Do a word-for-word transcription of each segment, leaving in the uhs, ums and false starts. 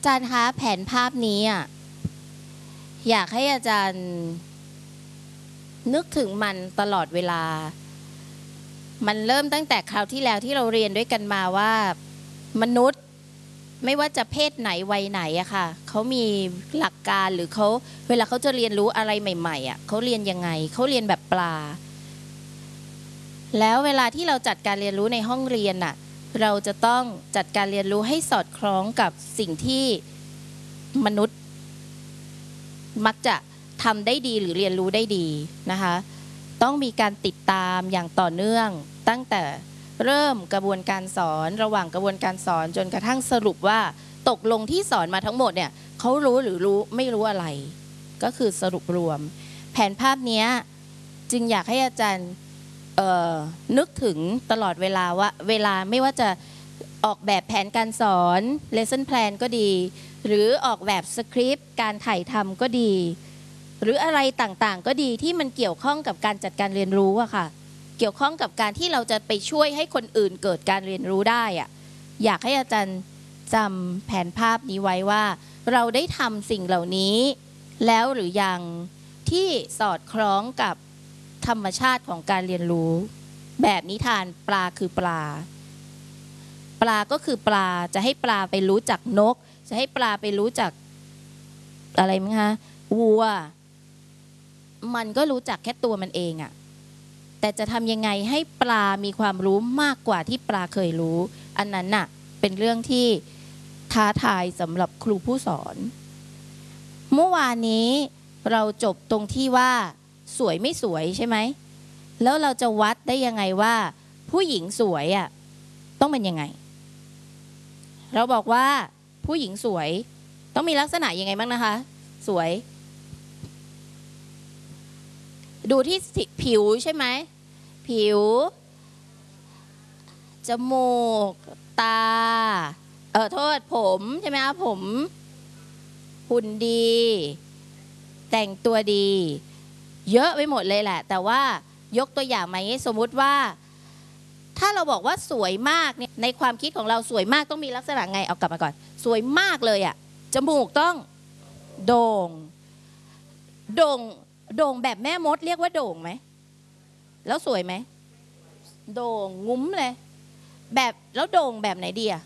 จารย์คะแผนภาพนี้อ่ะอยากให้อาจารย์นึกถึงมันตลอดเวลามันเริ่มตั้งแต่คราวที่แล้วที่เราเรียนด้วยกันมาว่ามนุษย์ไม่ว่าจะเพศไหนวัยไหนอะค่ะเขามีหลักการหรือเขาเวลาเขาจะเรียนรู้อะไรใหม่ๆอะเขาเรียนยังไงเขาเรียนแบบปลาแล้วเวลาที่เราจัดการเรียนรู้ในห้องเรียนอะเราจะต้องจัดการเรียนรู้ให้สอดคล้องกับสิ่งที่มนุษย์มักจะทำได้ดีหรือเรียนรู้ได้ดีนะคะต้องมีการติดตามอย่างต่อเนื่องตั้งแต่เริ่มกระบวนการสอนระหว่างกระบวนการสอนจนกระทั่งสรุปว่าตกลงที่สอนมาทั้งหมดเนี่ยเขารู้หรือรู้ไม่รู้อะไรก็คือสรุปรวมแผนภาพนี้จึงอยากให้อาจารย์นึกถึงตลอดเวลาว่าเวลาไม่ว่าจะออกแบบแผนการสอน lesson plan ก็ดีหรือออกแบบสคริปต์การถ่ายทำก็ดีหรืออะไรต่างๆก็ดีที่มันเกี่ยวข้องกับการจัดการเรียนรู้อะค่ะเกี่ยวข้องกับการที่เราจะไปช่วยให้คนอื่นเกิดการเรียนรู้ได้อะอยากให้อาจารย์จำแผนภาพนี้ไว้ว่าเราได้ทำสิ่งเหล่านี้แล้วหรือยังที่สอดคล้องกับธรรมชาติของการเรียนรู้แบบนิทานปลาคือปลาปลาก็คือปลาจะให้ปลาไปรู้จักนกจะให้ปลาไปรู้จักอะไรมั้งคะวัวมันก็รู้จักแค่ตัวมันเองอะแต่จะทำยังไงให้ปลามีความรู้มากกว่าที่ปลาเคยรู้อันนั้นน่ะเป็นเรื่องที่ท้าทายสำหรับครูผู้สอนเมื่อวานนี้เราจบตรงที่ว่าสวยไม่สวยใช่ไหมแล้วเราจะวัดได้ยังไงว่าผู้หญิงสวยอ่ะต้องเป็นยังไงเราบอกว่าผู้หญิงสวยต้องมีลักษณะยังไงบ้างนะคะสวยดูที่ผิวใช่ไหมผิวจมูกตาเออโทษผมใช่ไหมคะผมหุ่นดีแต่งตัวดีเยอะไปหมดเลยแหละแต่ว่ายกตัวอย่างมาอย่างนี้สมมุติว่าถ้าเราบอกว่าสวยมากเนี่ยในความคิดของเราสวยมากต้องมีลักษณะไงเอากลับมาก่อนสวยมากเลยอ่ะจมูกต้องโด่งโด่งโด่งแบบแม่มดเรียกว่าโด่งไหมแล้วสวยไหมโด่งงุ้มเลยแบบแล้วโด่งแบบไหนดีอะ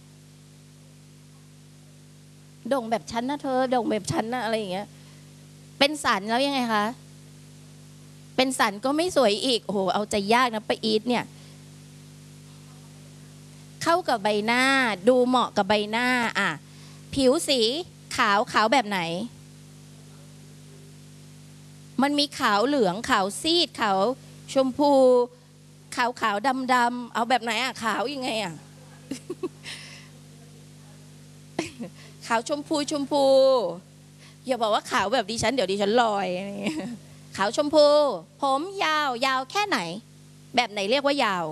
โด่งแบบฉันนะเธอโด่งแบบฉันนะอะไรอย่างเงี้ยเป็นสันแล้วยังไงคะเป็นสันก็ไม่สวยอีกโอ้โหเอาใจยากนะป้าอีทเนี่ยเข้ากับใบหน้าดูเหมาะกับใบหน้าอ่ะผิวสีขาวขาวแบบไหนมันมีขาวเหลืองขาวซีดขาวชมพูขาวขาวดำดำเอาแบบไหนอ่ะขาวยังไงอ่ะ ขาวชมพูชมพูอย่าบอกว่าขาวแบบดิฉันเดี๋ยวดิฉันลอยขาวชมพูผมยาวยาวแค่ไหนแบบไหนเรียกว่ายาว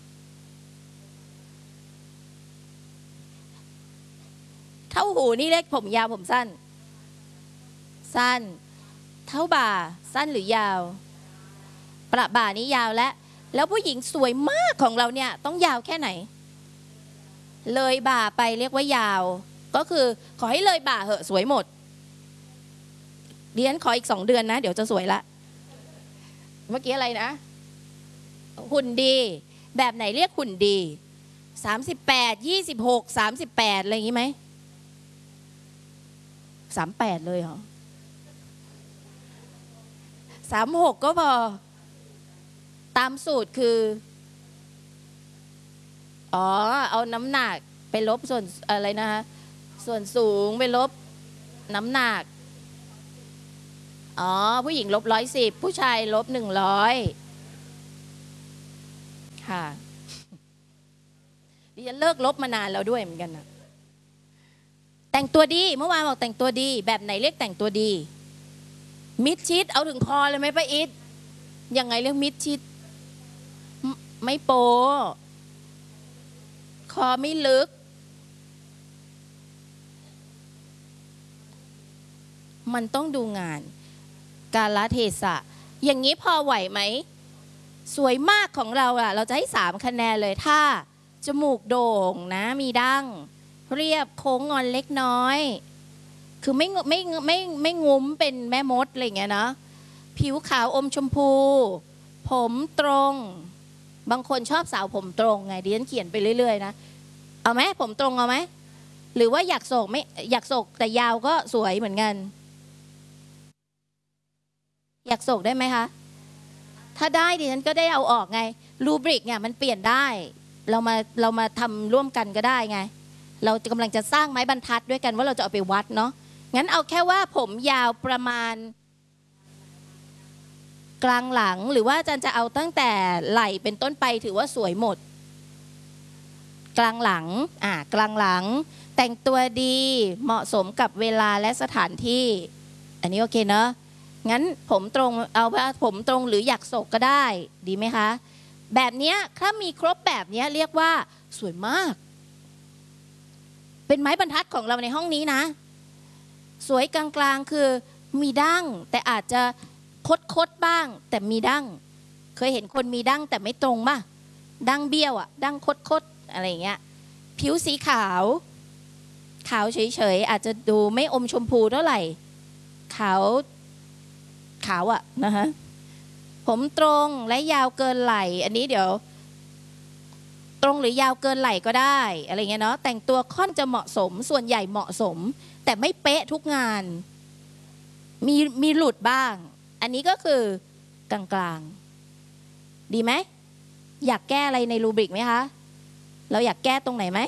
เท่าหูนี่เรียกผมยาวผมสั้นสั้นเท่าบ่าสั้นหรือยาวประบ่านี้ยาวและแล้วผู้หญิงสวยมากของเราเนี่ยต้องยาวแค่ไหนเลยบ่าไปเรียกว่ายาวก็คือขอให้เลยบ่าเหอะสวยหมดเรียนขออีกสองเดือนนะเดี๋ยวจะสวยละเมื่อกี้อะไรนะหุ่นดีแบบไหนเรียกหุ่นดีสามสิบแปดยี่สิบหกสามสิบแปดอะไรอย่างนี้ไหมสามแปดเลยเหรอสามหกก็พอตามสูตรคืออ๋อเอาน้ำหนักไปลบส่วนอะไรนะคะส่วนสูงไปลบน้ำหนักอ๋อผู้หญิงลบร้อยสิบผู้ชายลบหนึ่งร้อยค่ะดิฉันเลิกลบมานานแล้วด้วยเหมือนกันนะแต่งตัวดีเมื่อวานบอกแต่งตัวดีแบบไหนเรียกแต่งตัวดีมิดชิดเอาถึงคอเลยไหมป้าอิทยังไงเรียกมิดชิดไม่โปคอไม่ลึกมันต้องดูงานกาลเทศะอย่างนี้พอไหวไหมสวยมากของเราอะเราจะให้สามคะแนนเลยถ้าจมูกโด่งนะมีดั้งเรียบโค้งงอนเล็กน้อย คือไม่ไม่ไม่ไม่งุ้มเป็นแม่มดอะไรอย่างเงี้ยเนาะผิวขาวอมชมพู ผมตรง บางคนชอบสาวผมตรงไงดิฉันเขียนไปเรื่อยๆนะเอาไหมผมตรงเอาไหมหรือว่าอยากโศกไม่อยากโศกแต่ยาวก็สวยเหมือนกันอยากโศกได้ไหมคะถ้าได้ดิฉันก็ได้เอาออกไงรูบริกเนี่ยมันเปลี่ยนได้เรามาเรามาทำร่วมกันก็ได้ไงเรากำลังจะสร้างไม้บรรทัดด้วยกันว่าเราจะเอาไปวัดเนาะงั้นเอาแค่ว่าผมยาวประมาณกลางหลังหรือว่าอาจารย์จะเอาตั้งแต่ไหล่เป็นต้นไปถือว่าสวยหมดกลางหลังอ่ากลางหลังแต่งตัวดีเหมาะสมกับเวลาและสถานที่อันนี้โอเคเนาะงั้นผมตรงเอาผมตรงหรืออยากโศกก็ได้ดีไหมคะแบบนี้ถ้ามีครบแบบนี้เรียกว่าสวยมากเป็นไม้บรรทัดของเราในห้องนี้นะสวยกลางๆคือมีดั้งแต่อาจจะคดคดบ้างแต่มีดั้งเคยเห็นคนมีดั้งแต่ไม่ตรงป่ะดั้งเบี้ยวอ่ะดั้งคดคดอะไรอย่างเงี้ยผิวสีขาวขาวเฉยๆอาจจะดูไม่อมชมพูเท่าไหร่ขาวขาวอ่ะนะฮะผมตรงและยาวเกินไหล่อันนี้เดี๋ยวตรงหรือยาวเกินไหล่ก็ได้อะไรเงี้ยเนาะแต่งตัวค่อนจะเหมาะสมส่วนใหญ่เหมาะสมแต่ไม่เป๊ะทุกงานมีมีหลุดบ้างอันนี้ก็คือกลางๆดีไหมอยากแก้อะไรในรูบริกไหมคะเราอยากแก้ตรงไหนไหม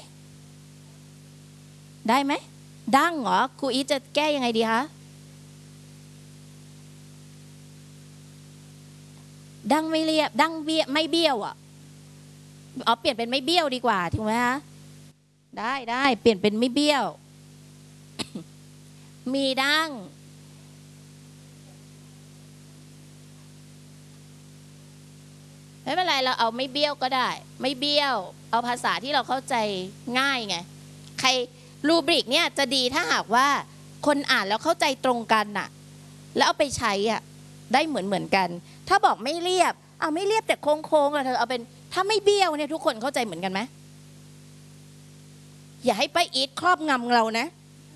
ได้ไหมดั้งเหรอครูอีทจะแก้ยังไงดีคะดั้งไม่เรียบดั้งเบี้ยไม่เบี้ยวอ่ะเอาเปลี่ยนเป็นไม่เบี้ยวดีกว่าถูกไหมคะได้ได้เปลี่ยนเป็นไม่เบี้ยว มีดั้งไม่เป็นไรเราเอาไม่เบี้ยวก็ได้ไม่เบี้ยวเอาภาษาที่เราเข้าใจง่ายไงใครรูบริกเนี่ยจะดีถ้าหากว่าคนอ่านแล้วเข้าใจตรงกันน่ะแล้วเอาไปใช้อ่ะได้เหมือนเหมือนกันถ้าบอกไม่เรียบเอาไม่เรียบแต่โค้งๆอะเธอเอาเป็นถ้าไม่เบี้ยวเนี่ยทุกคนเข้าใจเหมือนกันไหมอย่าให้ป้าอีทครอบงำเรานะ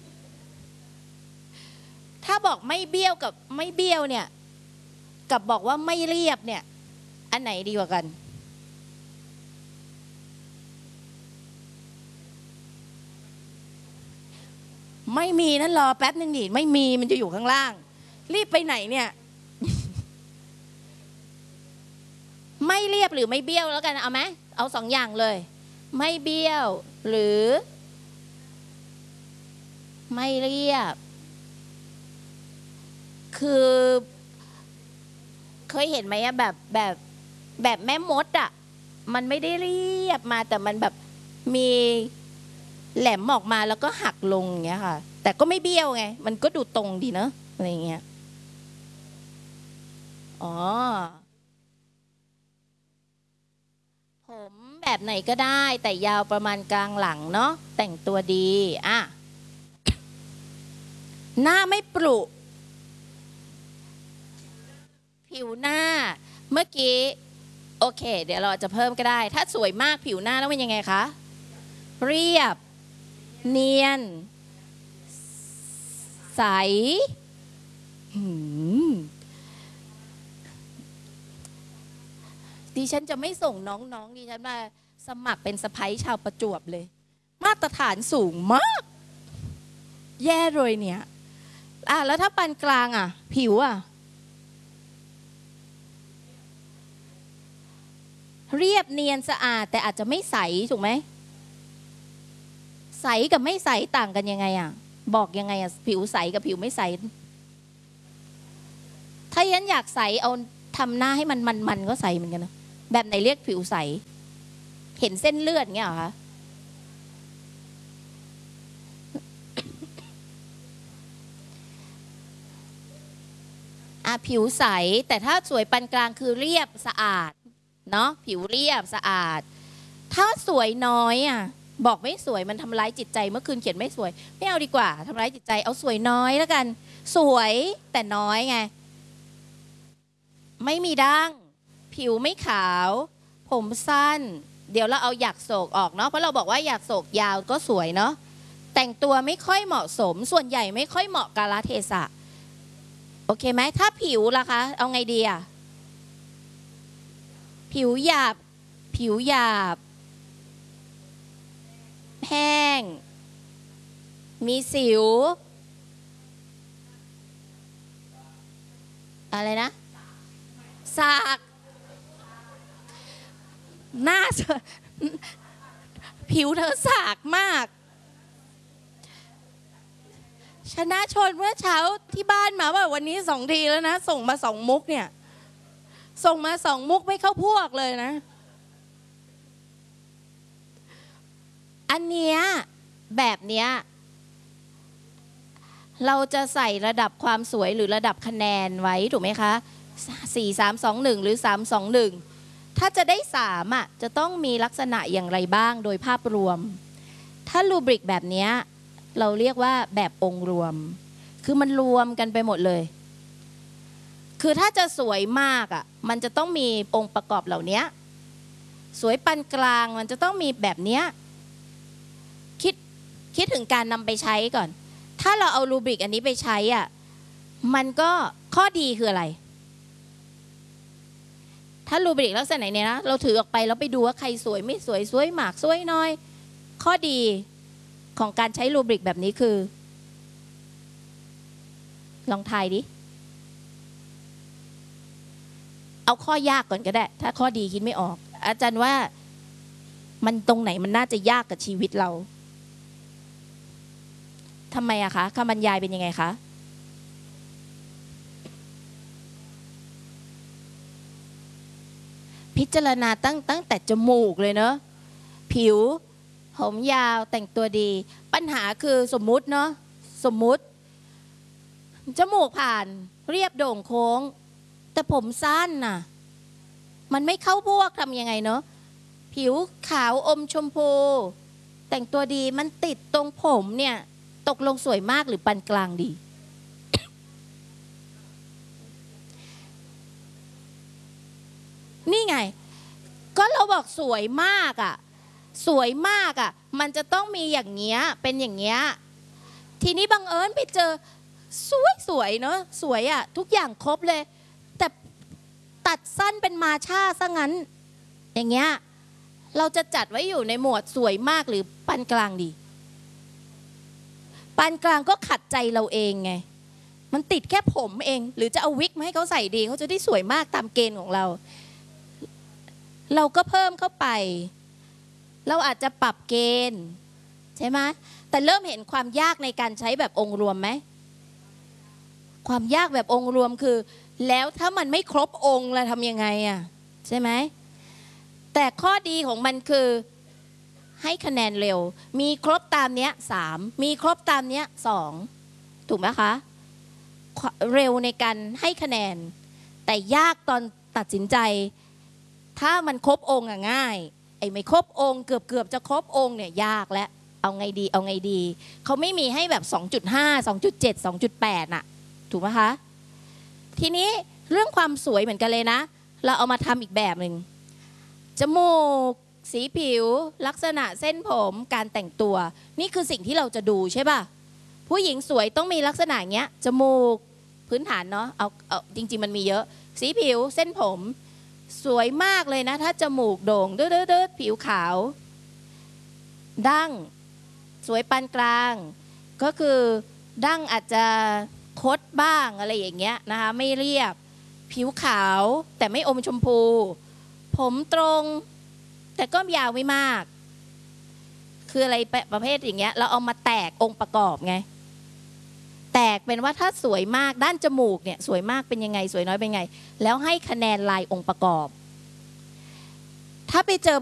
ถ้าบอกไม่เบี้ยวกับไม่เบี้ยวเนี่ยกับบอกว่าไม่เรียบเนี่ยอันไหนดีกว่ากันไม่มีนั่นรอแป๊บนึงดิไม่มีมันจะอยู่ข้างล่างรีบไปไหนเนี่ย ไม่เรียบหรือไม่เบี้ยวแล้วกันเอาไหมเอาสองอย่างเลยไม่เบี้ยวหรือไม่เรียบคือเคยเห็นไหมอะแบบแบบแบบแม่มดอะมันไม่ได้เรียบมาแต่มันแบบมีแหลมออกมาแล้วก็หักลงอย่างเงี้ยค่ะแต่ก็ไม่เบี้ยวไงมันก็ดูตรงดีเนอะอะไรเงี้ยอ๋อผมแบบไหนก็ได้แต่ยาวประมาณกลางหลังเนาะแต่งตัวดีอ่ะหน้าไม่ปรุผิวหน้าเมื่อกี้โอเคเดี๋ยวเราจะเพิ่มก็ได้ถ้าสวยมากผิวหน้าต้องเป็นยังไงคะเรียบเนียนใสดิฉันจะไม่ส่งน้องๆดิฉันมาสมัครเป็นสะใภ้ชาวประจวบเลยมาตรฐานสูงมากแย่เลยเนี่ยอ่ะแล้วถ้าปานกลางอ่ะผิวอ่ะเรียบเนียนสะอาดแต่อาจจะไม่ใสถูกไหมใสกับไม่ใสต่างกันยังไงอ่ะบอกยังไงอ่ะผิวใสกับผิวไม่ใสถ้าฉันอยากใสเอาทำหน้าให้มันมันๆก็ใสเหมือนกันนะแบบไหนเรียกผิวใสเห็นเส้นเลือดเงี้ยเหรอคะอ่ะผิวใสแต่ถ้าสวยปานกลางคือเรียบสะอาดเนาะผิวเรียบสะอาดถ้าสวยน้อยอ่ะบอกไม่สวยมันทำร้ายจิตใจเมื่อคืนเขียนไม่สวยไม่เอาดีกว่าทำร้ายจิตใจเอาสวยน้อยแล้วกันสวยแต่น้อยไงไม่มีดั้งผิวไม่ขาวผมสั้นเดี๋ยวเราเอาหยักโศกออกเนาะเพราะเราบอกว่าหยักโศกยาวก็สวยเนาะแต่งตัวไม่ค่อยเหมาะสมส่วนใหญ่ไม่ค่อยเหมาะกาลเทศะโอเคไหมถ้าผิวล่ะคะเอาไงดีอะผิวหยาบผิวหยาบแห้งมีสิวอะไรนะสากหน้าผิวเธอสากมากชนะชนเมื่อเช้าที่บ้านมาว่าวันนี้สองทีแล้วนะส่งมาสองมุกเนี่ยส่งมาสองมุกไม่เข้าพวกเลยนะอันเนี้ยแบบเนี้ยเราจะใส่ระดับความสวยหรือระดับคะแนนไว้ถูกไหมคะสี่ สาม สอง หนึ่งหรือสาม สอง หนึ่งถ้าจะได้สามอ่ะจะต้องมีลักษณะอย่างไรบ้างโดยภาพรวมถ้ารูบริกแบบเนี้ยเราเรียกว่าแบบองค์รวมคือมันรวมกันไปหมดเลยคือถ้าจะสวยมากอ่ะมันจะต้องมีองค์ประกอบเหล่านี้สวยปานกลางมันจะต้องมีแบบเนี้ยคิดคิดถึงการนำไปใช้ก่อนถ้าเราเอารูบริกอันนี้ไปใช้อ่ะมันก็ข้อดีคืออะไรถ้ารูบริกลักษณะไหนเนี่ยนะเราถือออกไปแล้วไปดูว่าใครสวยไม่สวยสวยมากสวยน้อยข้อดีของการใช้รูบริกแบบนี้คือลองทายดิเอาข้อยากก่อนก็ได้ถ้าข้อดีคิดไม่ออกอาจารย์ว่ามันตรงไหนมันน่าจะยากกับชีวิตเราทำไมอะคะคำบรรยายเป็นยังไงคะพิจารณาตั้งตั้งแต่จมูกเลยเนอะผิวผมยาวแต่งตัวดีปัญหาคือสมมุติเนาะสมมุติจมูกผ่านเรียบโด่งโค้งแต่ผมสั้นน่ะมันไม่เข้าพวกทำยังไงเนาะผิวขาวอมชมพูแต่งตัวดีมันติดตรงผมเนี่ยตกลงสวยมากหรือปานกลางดี นี่ไงก็เราบอกสวยมากอ่ะสวยมากอ่ะมันจะต้องมีอย่างเงี้ยเป็นอย่างเงี้ยทีนี้บังเอิญไปเจอสวยสวยเนาะสวยอ่ะทุกอย่างครบเลยแต่ตัดสั้นเป็นมาช่าซะงั้นอย่างเงี้ยเราจะจัดไว้อยู่ในหมวดสวยมากหรือปานกลางดีปานกลางก็ขัดใจเราเองไงมันติดแค่ผมเองหรือจะเอาวิกมาให้เขาใส่ดีเขาจะได้สวยมากตามเกณฑ์ของเราเราก็เพิ่มเข้าไปเราอาจจะปรับเกณฑ์ใช่ไหมแต่เริ่มเห็นความยากในการใช้แบบองค์รวมไหมความยากแบบองค์รวมคือแล้วถ้ามันไม่ครบองค์เราทำยังไงอ่ะใช่ไหมแต่ข้อดีของมันคือให้คะแนนเร็วมีครบตามเนี้ยสามมีครบตามเนี้ยสองถูกไหมคะเร็วในการให้คะแนนแต่ยากตอนตัดสินใจถ้ามันครบองค์อะง่ายไอ้ไม่ครบองค์เกือบเกือบจะครบองค์เนี่ยยากแล้วเอาไงดีเอาไงดีเขาไม่มีให้แบบ สองจุดห้า สองจุดเจ็ด สองจุดแปด น่ะถูกไหมคะทีนี้เรื่องความสวยเหมือนกันเลยนะเราเอามาทำอีกแบบหนึ่งจมูกสีผิวลักษณะเส้นผมการแต่งตัวนี่คือสิ่งที่เราจะดูใช่ป่ะผู้หญิงสวยต้องมีลักษณะเงี้ยจมูกพื้นฐานเนาะเอาเอาจริงๆมันมีเยอะสีผิวเส้นผมสวยมากเลยนะถ้าจมูกโด่งเด้อๆผิวขาวดั้งสวยปานกลางก็คือดั้งอาจจะคดบ้างอะไรอย่างเงี้ยนะคะไม่เรียบผิวขาวแต่ไม่อมชมพูผมตรงแต่ก็ยาวไม่มากคืออะไรประเภทอย่างเงี้ยเราเอามาแตกองค์ประกอบไงแตกเป็นว่าถ้าสวยมากด้านจมูกเนี่ยสวยมากเป็นยังไงสวยน้อยเป็นไงแล้วให้คะแนนลายองค์ประกอบถ้าไปเจอ